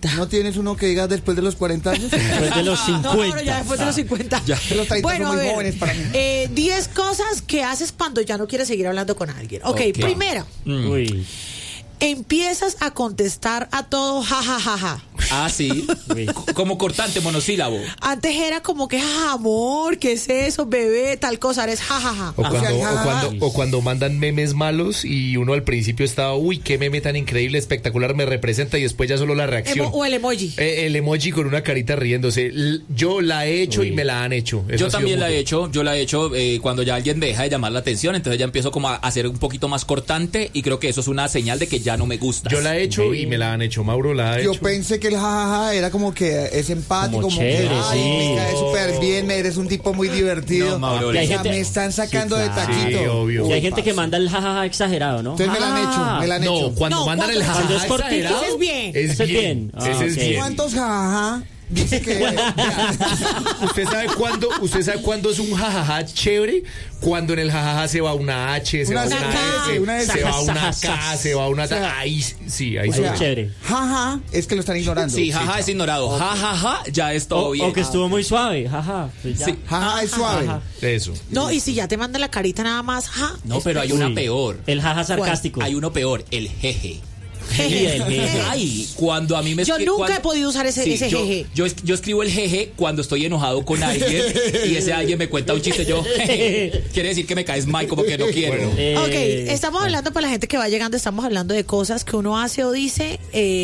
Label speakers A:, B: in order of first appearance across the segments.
A: 40.
B: ¿No tienes uno que digas después de los 40 años?
C: Después de los 50.
A: No, ya después de los 50.
B: Ya, los 30
A: bueno,
B: son muy
A: a ver,
B: jóvenes para mí.
A: 10 cosas que haces cuando ya no quieres seguir hablando con alguien. Ok, primero,
C: Uy.
A: empiezas a contestar a todo jajajaja.
D: Ah, sí. Como cortante, monosílabo.
A: Antes era como que, amor, ¿qué es eso, bebé? Tal cosa, eres jajaja.
E: O cuando mandan memes malos y uno al principio estaba, uy, qué meme tan increíble, espectacular, me representa, y después ya solo la reacción.
A: O el emoji.
E: El emoji con una carita riéndose. Yo la he hecho y me la han hecho. Eso
D: Yo
E: ha sido
D: también la
E: mutuo.
D: he hecho. Yo la he hecho cuando ya alguien me deja de llamar la atención, entonces ya empiezo como a ser un poquito más cortante y creo que eso es una señal de que ya no me gusta.
E: Yo la he hecho y me la han hecho. Mauro la ha hecho.
B: Yo pensé que el jajaja era como que es empático, como
C: chévere,
B: que
C: sí.
B: me cae súper bien, eres un tipo muy divertido.
D: No, Mauro,
B: O sea,
C: hay gente-
B: me están sacando de
C: claro.
B: taquito.
E: Sí, obvio.
C: Y hay gente que manda el jajaja exagerado, ¿no?
B: Entonces me la han hecho, me la han
E: No,
B: hecho.
E: cuando
A: No,
E: mandan el
A: cuando
E: jajaja
C: es cortito,
E: exagerado,
A: ese es bien.
E: Es
C: Ese es
E: bien.
C: bien. Ah,
E: Ese es
C: ok.
E: bien.
B: ¿Cuántos jajaja? Dice que...
E: ¿Usted sabe cuándo es un jajaja chévere? Cuando en el jajaja se va una H, se va
B: Una
E: una
B: K,
E: S,
B: una S.
E: se va una K, se va una... Ahí sí, ahí
B: O
E: sí.
B: sea,
C: chévere.
B: jaja, es que lo están ignorando.
D: Sí, jaja es ignorado. Jajaja, ya es todo bien.
C: O que estuvo muy suave, jaja. Pues ya.
D: Sí.
B: Jaja es suave.
C: Ajá.
E: Eso.
A: No, y si ya te manda la carita nada más,
D: No, pero hay una
C: Uy.
D: peor.
C: El jaja sarcástico.
D: Hay uno peor, el jeje.
C: Jeje.
D: Ay, cuando a mí me
A: Yo
D: escri-
A: nunca
D: cuando-
A: he podido usar ese jeje.
D: Yo escribo el jeje cuando estoy enojado con alguien y ese alguien me cuenta un chiste. Yo, jeje, quiere decir que me caes mal, como que no quiero.
A: Ok, estamos hablando para la gente que va llegando, estamos hablando de cosas que uno hace o dice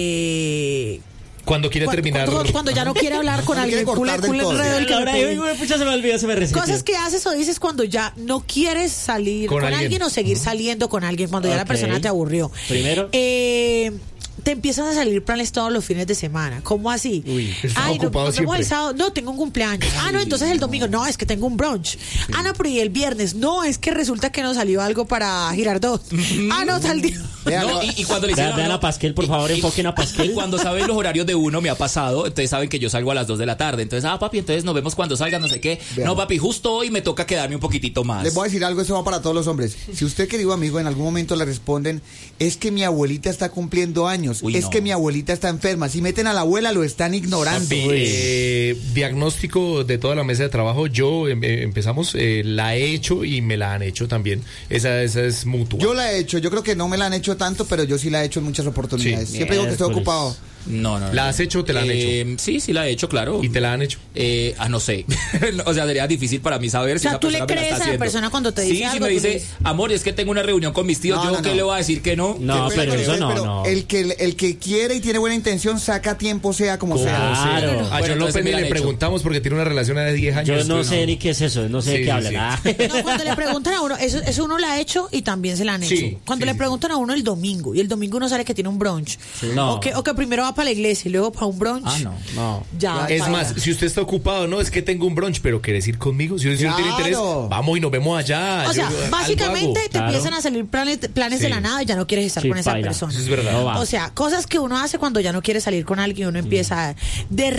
E: Cuando quiere terminar...
A: cuando ya no quiere hablar con
B: Cuando
A: alguien.
B: quiere cortar del todo.
A: enredo el que
C: Ahora,
A: le pegue.
C: pucha, se me olvidó, se me reseteó.
A: Cosas que haces o dices cuando ya no quieres salir
E: Con
A: con
E: alguien.
A: alguien o seguir saliendo con alguien, cuando ya la
C: Ok.
A: persona te aburrió.
C: Primero.
A: Te empiezan a salir planes todos los fines de semana. ¿Cómo así?
E: Uy, está
A: Ay,
E: ocupado
A: nos vemos el
E: siempre.
A: sábado. No, tengo un cumpleaños. Ah, no, entonces el domingo. No, es que tengo un brunch. Ah, no, pero y el viernes. No, es que resulta que nos salió algo para Girardot. Ah, no, tal día.
D: No, y cuando le dicen
C: Vean a Pasquel, por favor, enfoquen a Pasquel.
D: Y cuando saben los horarios de uno, me ha pasado, entonces saben que yo salgo a las 2 de la tarde. Entonces, papi, entonces nos vemos cuando salga, no sé qué.
B: Vean.
D: No, papi, justo hoy me toca quedarme un poquitito más.
B: Les voy a decir algo, eso va para todos los hombres. Si usted, querido amigo, en algún momento le responden, es que mi abuelita está cumpliendo años,
D: Uy,
B: es
D: no.
B: que mi abuelita está enferma. Si meten a la abuela, lo están ignorando.
E: Papi, diagnóstico de toda la mesa de trabajo, yo empezamos, la he hecho y me la han hecho también. Esa es mutua.
B: Yo la he hecho, yo creo que no me la han hecho tanto, pero yo sí la he hecho en muchas oportunidades.
E: Sí.
B: Siempre digo que estoy
C: Miércoles.
B: ocupado.
D: No.
E: ¿La has hecho o te la han hecho?
D: Sí, sí la he hecho, claro.
E: ¿Y te la han hecho?
D: No sé. O sea, sería difícil para mí saber
A: O sea,
D: si esa
A: ¿tú le
D: persona me la
A: crees
D: está
A: a la
D: haciendo.
A: persona cuando te dice
D: Sí,
A: algo?
D: si me
A: Tú le
D: dice,
A: dices,
D: amor, es que tengo una reunión con mis tíos,
B: No,
D: ¿yo
B: no,
D: qué
B: no.
D: le voy a decir que no?
C: No, pero eso no.
B: El que quiere y tiene buena intención saca tiempo, sea como sea.
C: Claro.
E: A
D: Bueno,
E: John
D: entonces
E: López
D: me
E: ni
D: la han
E: le
D: hecho.
E: preguntamos porque tiene una relación de 10 años.
C: Yo no
E: entonces,
C: sé ni qué es eso, no sé de
E: Sí,
C: qué
E: sí,
C: hablan.
E: sí.
A: No, cuando le preguntan a uno, eso uno lo ha hecho y también se la han hecho.
E: Sí,
A: Cuando
E: sí,
A: le
E: sí.
A: preguntan a uno el domingo y el domingo uno sabe que tiene un brunch.
C: No.
A: O que primero va para la iglesia y luego para un brunch.
D: Ah, no.
C: No.
A: Ya.
E: Es
A: para-
E: más, si usted está ocupado, no, es que tengo un brunch, pero ¿querés ir conmigo? Si usted tiene interés,
B: Claro.
E: vamos y nos vemos allá.
A: O sea,
E: Yo algo
A: básicamente
E: hago.
A: te empiezan a salir planes de
E: Sí.
A: la nada y ya no quieres estar
C: Sí,
A: con esa
C: paila.
A: persona.
E: Eso es verdad.
C: No va.
A: O sea, cosas que uno hace cuando ya no quiere salir con alguien, uno empieza a... De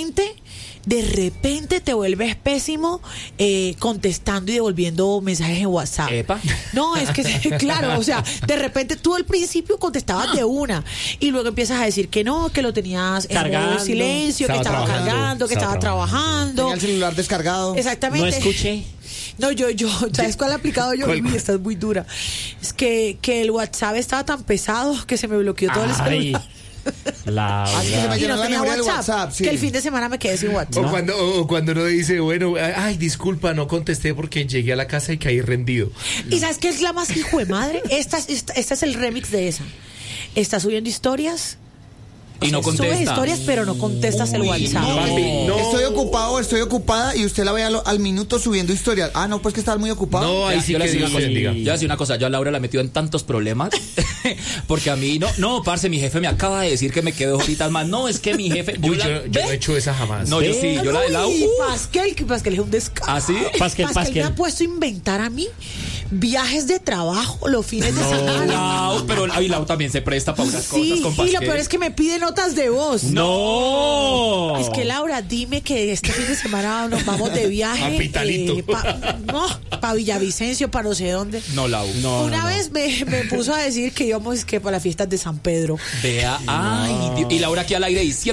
A: repente te vuelves pésimo contestando y devolviendo mensajes en WhatsApp.
D: Epa.
A: No, es que claro, o sea, de repente tú al principio contestabas de una y luego empiezas a decir que no, que lo tenías en modo
C: Cargando.
A: silencio, que
E: Estaba
A: estaba
E: trabajando.
A: cargando, que estaba trabajando.
B: Tenía el celular descargado.
A: Exactamente.
C: No escuché.
A: No, yo, ¿sabes cuál he aplicado yo?
E: ¿Cuál?
A: Uy, esta es muy dura. Es que el WhatsApp estaba tan pesado que se me bloqueó todo el
C: Ay,
A: celular.
B: Así que se me
A: Y
B: llenó
A: no
B: la
A: tenía
B: memoria del
A: WhatsApp,
B: WhatsApp, sí.
A: que el fin de semana me quedé sin WhatsApp.
E: O cuando uno dice, bueno, ay, disculpa, no contesté porque llegué a la casa y caí rendido.
A: ¿Y sabes qué es la más hijo de madre? Esta es el remix de esa. Está subiendo historias.
D: Y no
A: Subes
D: contesta.
A: historias, pero no contestas el
D: Uy,
A: WhatsApp.
D: no.
E: Papi, no.
B: Estoy ocupada y usted la ve al minuto subiendo historias. Ah, no, pues que estaba muy ocupado.
E: No, ahí sí
D: Yo le
E: que
D: decía
E: Dios
D: una cosa,
E: bendiga.
D: yo le decía una cosa, yo a Laura la he metido en tantos problemas porque a mí, parce, mi jefe me acaba de decir que me quedo horitas más. No, es que mi jefe...
E: Uy,
D: la-
E: yo no he
D: ¿ve?
E: hecho esa jamás.
D: No, yo sí, yo la de Lau.
A: Uy, Pasquel es un descaro.
D: ¿Ah, sí?
A: Pasquel me
C: Pasquel.
A: ha puesto a inventar a mí viajes de trabajo los fines de semana.
D: Lau, pero Lau también se presta para unas
A: Sí,
D: cosas con
A: y lo
D: Pasquel.
A: peor es que me pide notas de voz.
C: ¡No!
A: Es que Laura, dime que este fin de semana nos vamos de viaje.
E: A Pitalito.
A: Para Villavicencio, para no sé dónde.
D: No, Lau.
A: Una vez me puso a decir que íbamos para las fiestas de San Pedro.
D: Vea, ay, Dios. Y Laura aquí al aire diciendo